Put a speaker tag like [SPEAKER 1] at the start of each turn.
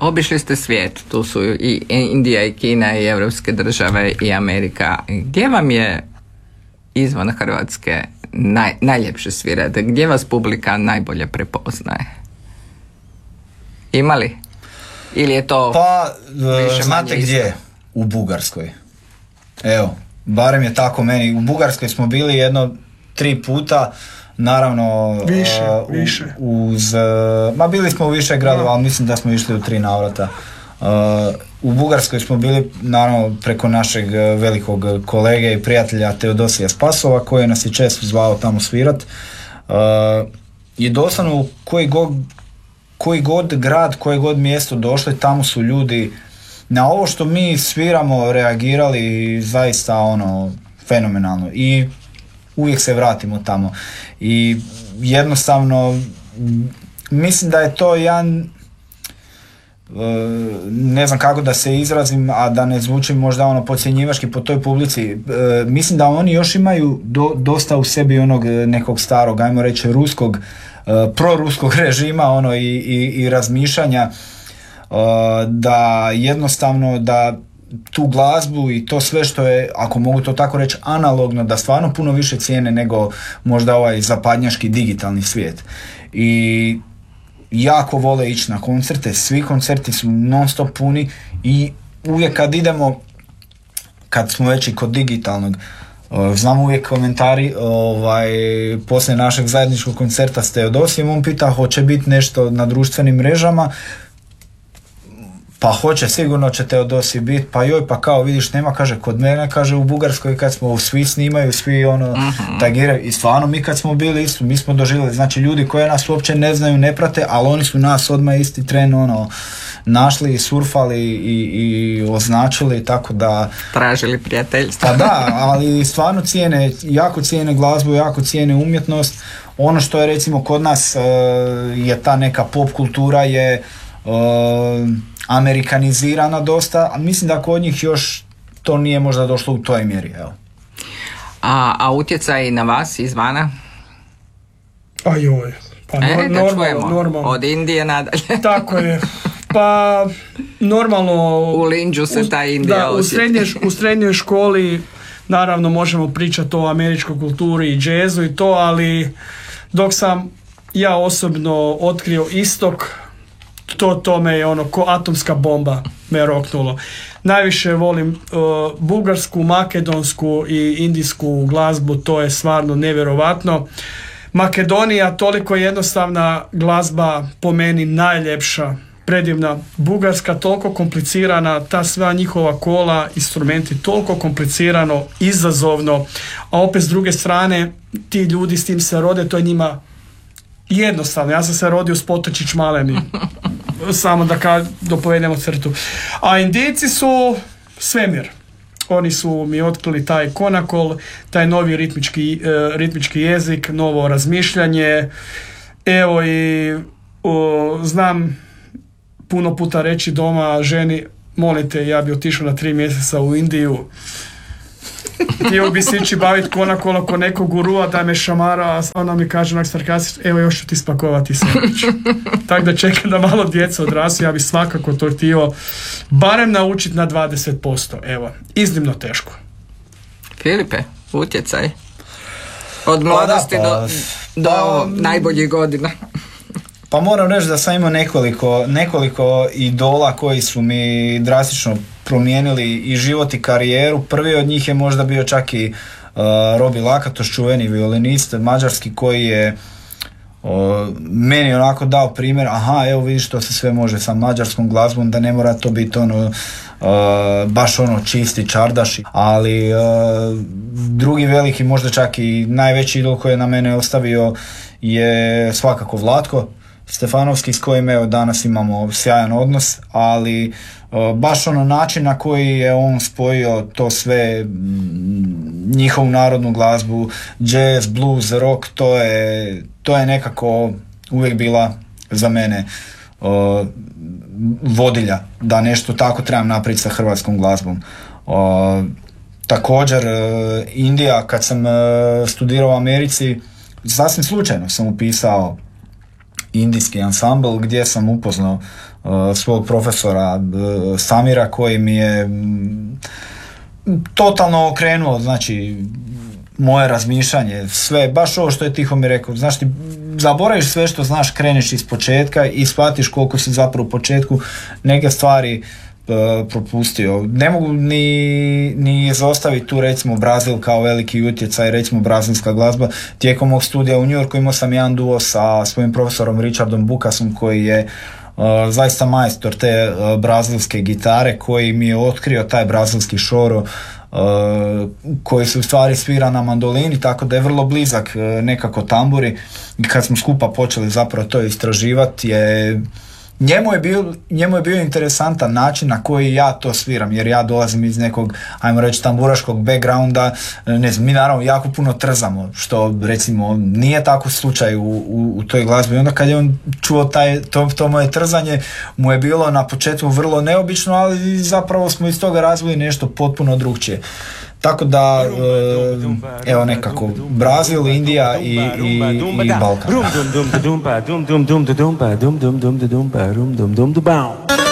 [SPEAKER 1] Obišli ste svijet, tu su i Indija i Kina i evropske države i Amerika. Gdje vam je izvan Hrvatske najljepše svirate? Gdje vas publika najbolje prepoznaje? Ima li? Ili je to
[SPEAKER 2] znate gdje? U Bugarskoj. Evo, barem je tako meni. U Bugarskoj smo bili 3 puta. Naravno više. Bili smo u više gradova, ali mislim da smo išli u 3 navrata. U Bugarskoj smo bili naravno preko našeg velikog kolege i prijatelja Teodosija Spasova, koji nas je često zvao tamo svirat. I doslovno u koji god grad, koje god mjesto došli, tamo su ljudi na ovo što mi sviramo reagirali zaista fenomenalno. I uvijek se vratimo tamo i jednostavno mislim da je to jedan, ne znam kako da se izrazim, a da ne zvučim možda podcjenjivački po toj publici, mislim da oni još imaju dosta u sebi onog nekog starog, ajmo reći ruskog, proruskog režima i razmišljanja, da jednostavno da tu glazbu i to sve što je, ako mogu to tako reći, analogno, da stvarno puno više cijene nego možda ovaj zapadnjački digitalni svijet. I jako vole ići na koncerte, svi koncerti su non stop puni i uvijek kad idemo, kad smo već i kod digitalnog, znam uvijek komentari poslije našeg zajedničkog koncerta s Teodosijem, on pita hoće biti nešto na društvenim mrežama. Pa hoće, sigurno će Teodosij biti, pa joj, pa kao vidiš nema, kaže kod mene, kaže u Bugarskoj kad smo svi snimaju, svi tagiraju i stvarno mi kad smo bili isto, mi smo doživjeli, znači ljudi koji nas uopće ne znaju, ne prate, ali oni su nas odmah isti tren našli i surfali i označili, tako da...
[SPEAKER 1] Tražili prijateljstvo.
[SPEAKER 2] Pa da, ali stvarno jako cijene glazbu, jako cijene umjetnost. Ono što je recimo kod nas je ta neka pop kultura je amerikanizirana dosta, a mislim da kod njih još to nije možda došlo u toj mjeri. Evo.
[SPEAKER 1] A utjecaj na vas izvana?
[SPEAKER 3] Ajoj, pa normalno.
[SPEAKER 1] Od Indije nadalje.
[SPEAKER 3] Tako je. Pa normalno
[SPEAKER 1] u Linđu se ta Indija osjeti.
[SPEAKER 3] U srednjoj školi naravno možemo pričati o američkoj kulturi i džezu i to, ali dok sam ja osobno otkrio istok, to me je ko atomska bomba me roknulo. Najviše volim bugarsku, makedonsku i indijsku glazbu, to je stvarno nevjerovatno. Makedonija, toliko jednostavna glazba, po meni najljepša, predivna. Bugarska, toliko komplicirana, ta sva njihova kola, instrumenti, toliko komplicirano, izazovno, a opet s druge strane ti ljudi s tim se rode, to je njima jednostavno. Ja sam se rodio s potočić maleni, samo da dopovedemo crtu. A Indijci su svemir. Oni su mi otkrili taj konakol, taj novi ritmički jezik, novo razmišljanje. Evo i znam puno puta reći doma ženi, molite, ja bi otišao na 3 mjeseca u Indiju. Htio bi se ići baviti konakola ko nekog gurua da me šamara, a ona mi kaže onak sarkastično, evo još ću ti spakovati sandvič. Tako da čekam da malo djeca odrasu, ja bi svakako to htio barem naučiti na 20%. Evo, iznimno teško.
[SPEAKER 1] Filipe, utjecaj. Od mladosti do najboljih godina.
[SPEAKER 2] Pa moram reći da sam imao nekoliko idola koji su mi drastično promijenili i život i karijeru. Prvi od njih je možda bio čak i Robi Lakatoš, čuveni violinist mađarski, koji je meni onako dao primjer, evo vidiš što se sve može sa mađarskom glazbom, da ne mora to biti baš čisti čardaši, ali drugi veliki, možda čak i najveći idol koji je na mene ostavio je svakako Vlatko Stefanovski, s kojim evo danas imamo sjajan odnos, ali baš način na koji je on spojio to sve, njihovu narodnu glazbu, jazz, blues, rock, to je nekako uvijek bila za mene vodilja da nešto tako trebam napraviti sa hrvatskom glazbom. Također Indija, kad sam studirao u Americi, sasvim slučajno sam upisao indijski ansambl gdje sam upoznao svog profesora Samira koji mi je totalno okrenuo, znači moje razmišljanje, sve, baš ovo što je Tihomir rekao, znaš ti, zaboraviš sve što znaš, kreneš iz početka i shvatiš koliko si zapravo u početku neke stvari propustio. Ne mogu ni izostaviti tu recimo Brazil kao veliki utjecaj, recimo brazilska glazba. Tijekom mog studija u New Yorku imao sam jedan duo sa svojim profesorom Richardom Bukasom koji je zaista majstor te brazilske gitare, koji mi je otkrio taj brazilski šoro koji se u stvari svira na mandolini, tako da je vrlo blizak nekako tamburi, i kad smo skupa počeli zapravo to istraživati njemu je bio interesantan način na koji ja to sviram, jer ja dolazim iz nekog, ajmo reći, tamburaškog backgrounda, ne znam, mi naravno jako puno trzamo, što recimo nije tako slučaj u toj glazbi. I onda kad je on čuo to moje trzanje, mu je bilo na početku vrlo neobično, ali zapravo smo iz toga razvili nešto potpuno drugčije. Tako da, evo nekako, Brazil, Indija i Balkan.